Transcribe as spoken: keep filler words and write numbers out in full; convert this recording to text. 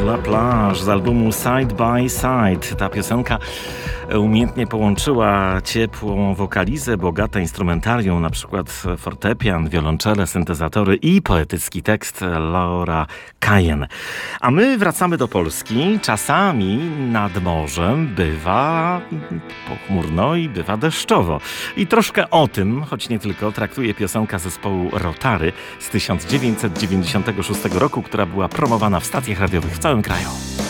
La Plage z albumu Side by Side. Ta piosenka umiejętnie połączyła ciepłą wokalizę, bogate instrumentarium, na przykład fortepian, wiolonczele, syntezatory i poetycki tekst Laura Kajen. A my wracamy do Polski. Czasami nad morzem bywa pochmurno i bywa deszczowo. I troszkę o tym, choć nie tylko, traktuje piosenka zespołu Rotary z tysiąc dziewięćset dziewięćdziesiątego szóstego roku, która była promowana w stacjach radiowych w całym kraju.